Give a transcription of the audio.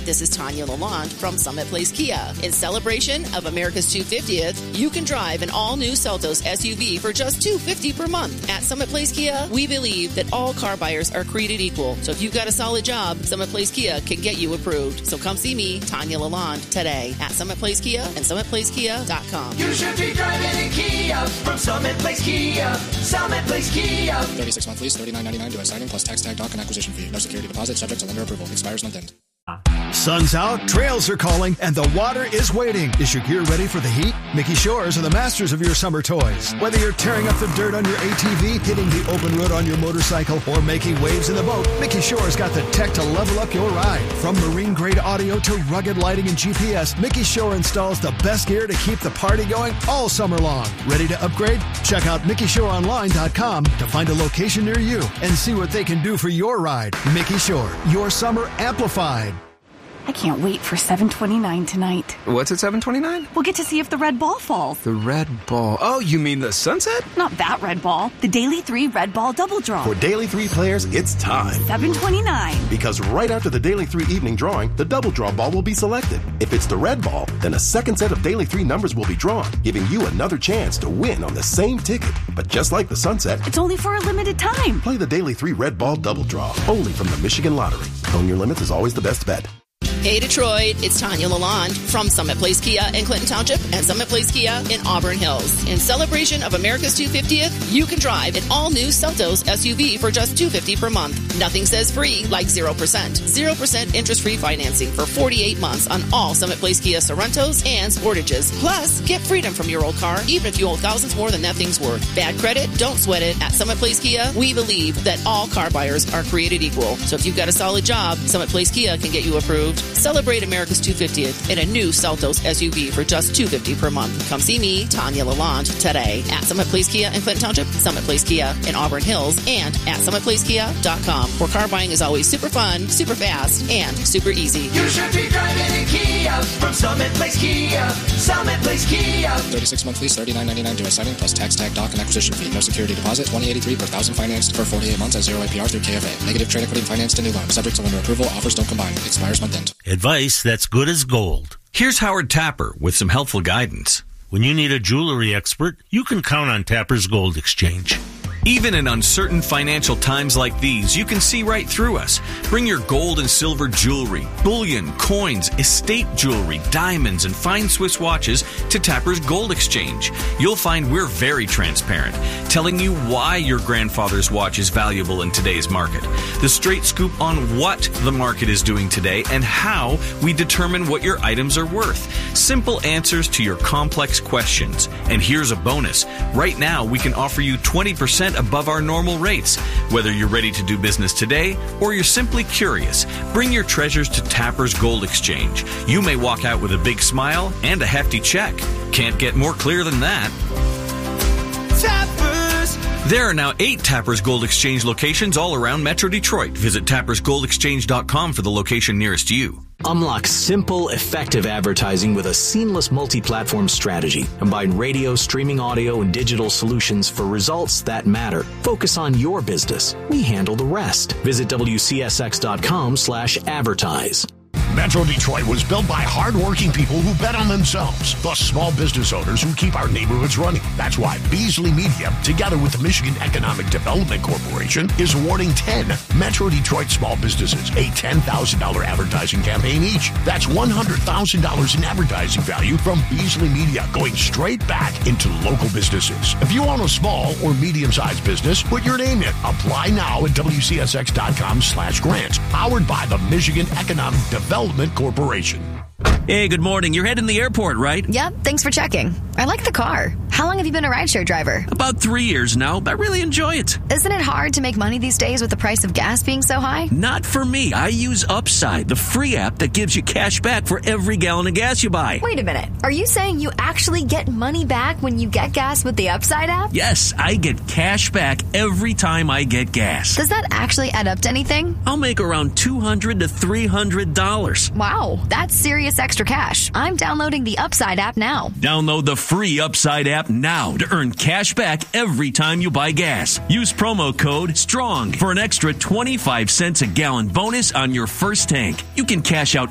this is Tanya Lalonde from Summit Place Kia. In celebration of America's 250th, you can drive an all-new Seltos SUV for just $250 per month. At Summit Place Kia, we believe that all car buyers are created equal. So if you've got a solid job, Summit Place Kia can get you approved. So come see me, Tanya Lalonde, today at Summit Place Kia and SummitPlaceKia.com. You should be driving a Kia from Summit Place Kia. Summit Place Kia. 36-month lease, $39.99 due at signing plus tax tag dock and acquisition fee. No security deposit, subject to lender approval. Expires month end. Sun's out, trails are calling, and the water is waiting. Is your gear ready for the heat? Mickey Shores are the masters of your summer toys. Whether you're tearing up the dirt on your ATV, hitting the open road on your motorcycle, or making waves in the boat, Mickey Shores got the tech to level up your ride. From marine-grade audio to rugged lighting and GPS, Mickey Shore installs the best gear to keep the party going all summer long. Ready to upgrade? Check out MickeyShoreOnline.com to find a location near you and see what they can do for your ride. Mickey Shore, your summer amplified. I can't wait for 7:29 tonight. What's at 7:29? We'll get to see if the red ball falls. The red ball. Oh, you mean the sunset? Not that red ball. The Daily 3 Red Ball Double Draw. For Daily 3 players, it's time. 7:29. Because right after the Daily 3 evening drawing, the double draw ball will be selected. If it's the red ball, then a second set of Daily 3 numbers will be drawn, giving you another chance to win on the same ticket. But just like the sunset, it's only for a limited time. Play the Daily 3 Red Ball Double Draw, only from the Michigan Lottery. Own your limits is always the best bet. Hey Detroit, it's Tanya Lalonde from Summit Place Kia in Clinton Township and Summit Place Kia in Auburn Hills. In celebration of America's 250th, you can drive an all-new Seltos SUV for just $250 per month. Nothing says free like 0%. 0% interest-free financing for 48 months on all Summit Place Kia Sorrentos and Sportages. Plus, get freedom from your old car, even if you owe thousands more than that thing's worth. Bad credit? Don't sweat it. At Summit Place Kia, we believe that all car buyers are created equal. So if you've got a solid job, Summit Place Kia can get you approved. Celebrate America's 250th in a new Seltos SUV for just $250 per month. Come see me, Tanya Lalonde, today at Summit Place Kia in Clinton Township, Summit Place Kia in Auburn Hills, and at SummitPlaceKia.com, where car buying is always super fun, super fast, and super easy. You should be driving a Kia from Summit Place Kia. Summit Place Kia. 36-month lease, $39.99 due at signing plus tax tag dock and acquisition fee. No security deposit, $20.83 per thousand financed for 48 months at 0 APR through KFA. Negative trade equity financed to new loan. Subject to lender approval. Offers don't combine. Expires month end. Advice that's good as gold. Here's Howard Tapper with some helpful guidance. When you need a jewelry expert, you can count on Tapper's Gold Exchange. Even in uncertain financial times like these, you can see right through us. Bring your gold and silver jewelry, bullion, coins, estate jewelry, diamonds, and fine Swiss watches to Tapper's Gold Exchange. You'll find we're very transparent, telling you why your grandfather's watch is valuable in today's market. The straight scoop on what the market is doing today and how we determine what your items are worth. Simple answers to your complex questions. And here's a bonus. Right now, we can offer you 20% above our normal rates. Whether you're ready to do business today or you're simply curious, bring your treasures to Tapper's Gold Exchange. You may walk out with a big smile and a hefty check. Can't get more clear than that. Tappers! There are now 8 Tapper's Gold Exchange locations all around Metro Detroit. Visit tappersgoldexchange.com for the location nearest you. Unlock simple, effective advertising with a seamless multi-platform strategy. Combine radio, streaming audio, and digital solutions for results that matter. Focus on your business. We handle the rest. Visit WCSX.com/advertise. Metro Detroit was built by hardworking people who bet on themselves, the small business owners who keep our neighborhoods running. That's why Beasley Media, together with the Michigan Economic Development Corporation, is awarding 10 Metro Detroit small businesses a $10,000 advertising campaign each. That's $100,000 in advertising value from Beasley Media going straight back into local businesses. If you own a small or medium-sized business, put your name in. Apply now at WCSX.com/grants. Powered by the Michigan Economic Development Corporation. Hey, good morning. You're heading to the airport, right? Yep, thanks for checking. I like the car. How long have you been a rideshare driver? About 3 years now. I really enjoy it. Isn't it hard to make money these days with the price of gas being so high? Not for me. I use Upside, the free app that gives you cash back for every gallon of gas you buy. Wait a minute. Are you saying you actually get money back when you get gas with the Upside app? Yes, I get cash back every time I get gas. Does that actually add up to anything? I'll make around $200 to $300. Wow, that's serious extra cash. I'm downloading the Upside app now. Download the free Upside app now to earn cash back every time you buy gas. Use promo code STRONG for an extra 25 cents a gallon bonus on your first tank. You can cash out